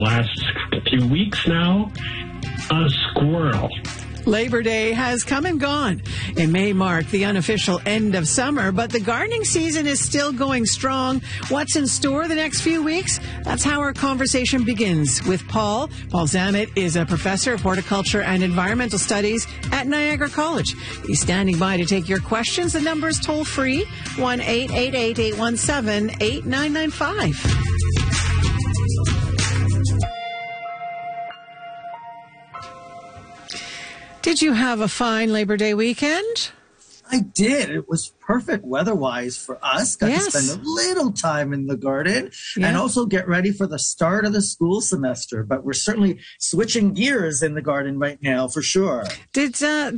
last few weeks now, a squirrel. Labor Day has come and gone. It may mark the unofficial end of summer, but the gardening season is still going strong. What's in store the next few weeks? That's how our conversation begins with Paul. Paul Zammit is a professor of horticulture and environmental studies at Niagara College. He's standing by to take your questions. The number is toll free, 1-888-817-8995. Did you have a fine Labor Day weekend? I did. It was perfect weather-wise for us. Got to spend a little time in the garden and also get ready for the start of the school semester. But we're certainly switching gears in the garden right now, for sure. Did